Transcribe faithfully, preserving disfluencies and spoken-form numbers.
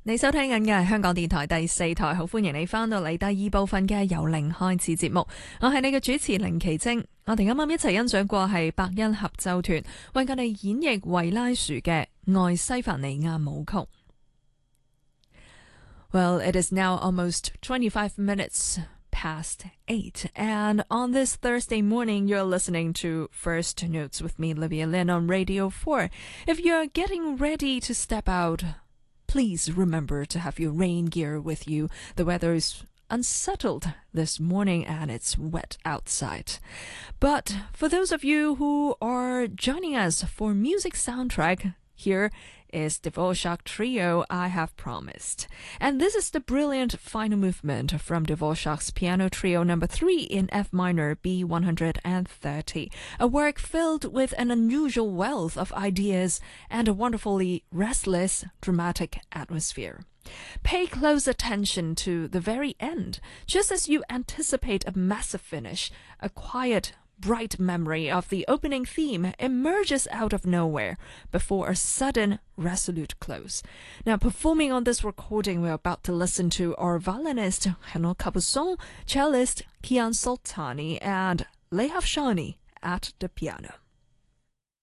你收聽緊嘅係香港電台第四台，好歡迎你翻到嚟第二部分嘅由零開始節目，我係你嘅主持凌琪晶。我哋啱啱一齊欣賞過係百恩合奏團為我哋演繹維拉殊嘅愛西凡尼亞舞曲。Well, it is now almost twenty-five minutes past eight, and on this Thursday morning, you're listening to First Notes with me, Livia Lin, on Radio four. If you're getting ready to step out, please remember to have your rain gear with you. The weather is unsettled this morning and it's wet outside. But for those of you who are joining us for music soundtrack, here is Dvorak Trio, I Have Promised. And this is the brilliant final movement from Dvorak's Piano Trio number three in F minor B one hundred thirty, a work filled with an unusual wealth of ideas and a wonderfully restless, dramatic atmosphere. Pay close attention to the very end, just as you anticipate a massive finish, a quiet, bright memory of the opening theme emerges out of nowhere before a sudden, resolute close. Now, performing on this recording, we're about to listen to our violinist Renaud Capuçon, cellist Kian Soltani, and Lev Shani at the piano.